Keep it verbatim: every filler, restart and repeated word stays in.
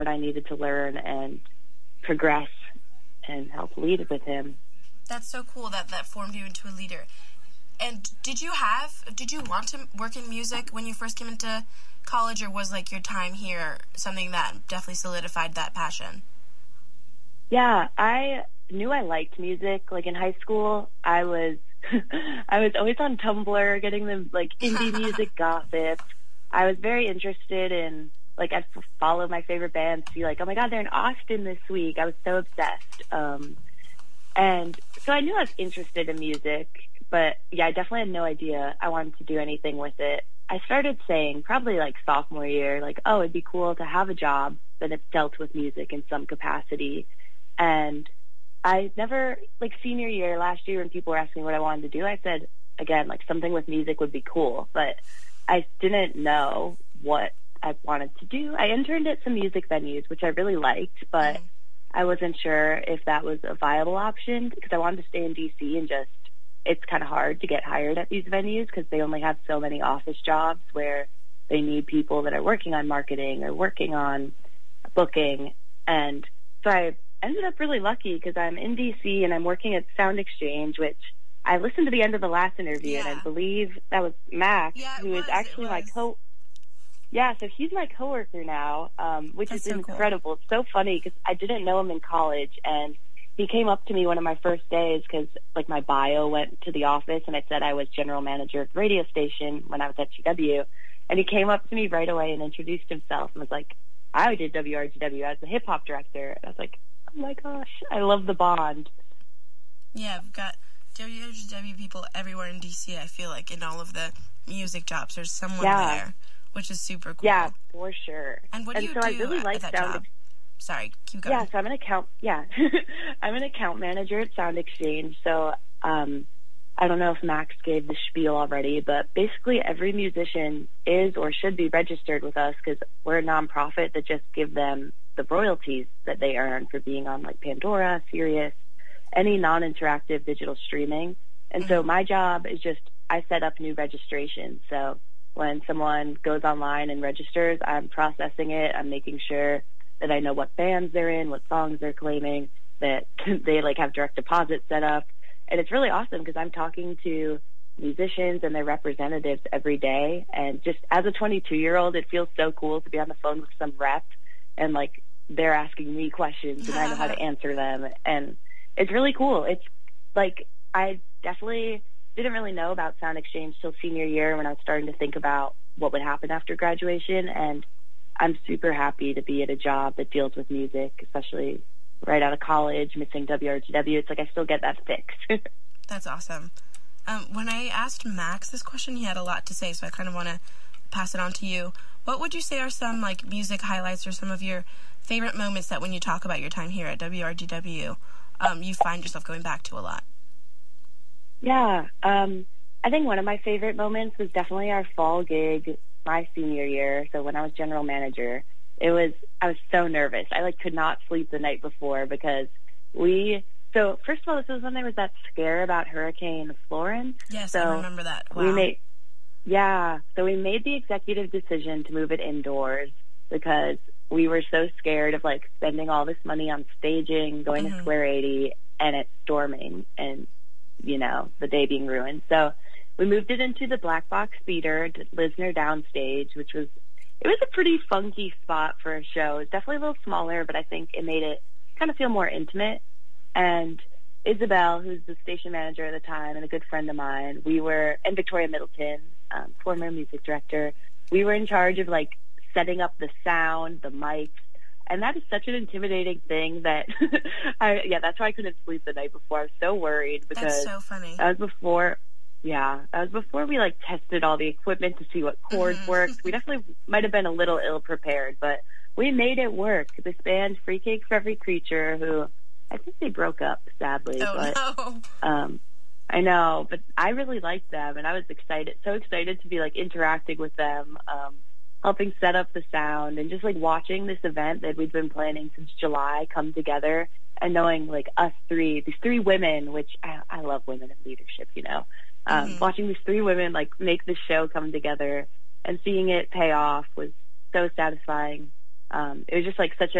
what I needed to learn and progress and help lead with him. That's so cool that that formed you into a leader. And did you have, did you want to work in music when you first came into college, or was like your time here something that definitely solidified that passion? Yeah, I knew I liked music. Like in high school, I was I was always on Tumblr getting the like indie music gossip. I was very interested in, like, I'd follow my favorite bands, be like, oh my God, they're in Austin this week. I was so obsessed. Um, and so I knew I was interested in music, but yeah, I definitely had no idea I wanted to do anything with it. I started saying probably like sophomore year, like, oh, it'd be cool to have a job that it's dealt with music in some capacity. And I never, like senior year, last year when people were asking me what I wanted to do, I said, again, like something with music would be cool, but I didn't know what I wanted to do. I interned at some music venues, which I really liked, but mm-hmm. I wasn't sure if that was a viable option because I wanted to stay in D C and just, it's kind of hard to get hired at these venues because they only have so many office jobs where they need people that are working on marketing or working on booking. And so I ended up really lucky because I'm in D C and I'm working at Sound Exchange, which I listened to the end of the last interview, yeah. and I believe that was Max, yeah, who was, is actually my co. Yeah, so he's my coworker now, um, which That's is so incredible. Cool. It's so funny because I didn't know him in college, and he came up to me one of my first days because, like, my bio went to the office, and I said I was general manager of the radio station when I was at G W, and he came up to me right away and introduced himself and was like, I did W R G W as the hip-hop director. And I was like, oh my gosh, I love the bond. Yeah, I've got W R G W people everywhere in D C, I feel like, in all of the music jobs. There's someone yeah. there, which is super cool. Yeah, for sure. And what do and you so do I really at, like at that Sound job? Ex- Sorry, keep going. Yeah, so I'm an account, yeah. I'm an account manager at Sound Exchange, so um, I don't know if Max gave the spiel already, but basically every musician is or should be registered with us because we're a nonprofit that just give them the royalties that they earn for being on, like, Pandora, Sirius, any non-interactive digital streaming. And so my job is just, I set up new registrations. So when someone goes online and registers, I'm processing it. I'm making sure that I know what bands they're in, what songs they're claiming, that they like have direct deposit set up. And it's really awesome because I'm talking to musicians and their representatives every day. And just as a twenty-two-year-old, it feels so cool to be on the phone with some rep and, like, they're asking me questions and I know how to answer them. And it's really cool. It's like, I definitely didn't really know about Sound Exchange till senior year when I was starting to think about what would happen after graduation. And I'm super happy to be at a job that deals with music, especially right out of college, missing W R G W. It's like I still get that fix. That's awesome. Um, when I asked Max this question, he had a lot to say, so I kind of want to pass it on to you. What would you say are some, like, music highlights or some of your favorite moments that when you talk about your time here at W R G W, um, you find yourself going back to a lot? Yeah, um, I think one of my favorite moments was definitely our fall gig my senior year. So when I was general manager, it was, I was so nervous. I like could not sleep the night before because we, so first of all, this was when there was that scare about Hurricane Florence. Yes, so I remember that. Wow. We made, yeah, so we made the executive decision to move it indoors because we were so scared of, like, spending all this money on staging, going mm-hmm. to Square eighty, and it storming and, you know, the day being ruined. So we moved it into the Black Box Theater, Lisner Downstage, which was, it was a pretty funky spot for a show. It was definitely a little smaller, but I think it made it kind of feel more intimate. And Isabel, who's the station manager at the time and a good friend of mine, we were, and Victoria Middleton, um, former music director, we were in charge of, like, setting up the sound, the mics, and that is such an intimidating thing that, I yeah, that's why I couldn't sleep the night before. I was so worried because that's so funny. That was before, yeah, that was before we, like, tested all the equipment to see what chords mm-hmm. worked. We definitely might have been a little ill-prepared, but we made it work. This band, Free Cake for Every Creature, who I think they broke up, sadly. Oh, but, no. Um, I know, but I really liked them, and I was excited, so excited to be, like, interacting with them, um, helping set up the sound, and just, like, watching this event that we'd been planning since July come together, and knowing, like, us three, these three women, which I, I love women in leadership, you know, um, mm-hmm. watching these three women, like, make this show come together and seeing it pay off was so satisfying. um, it was just like such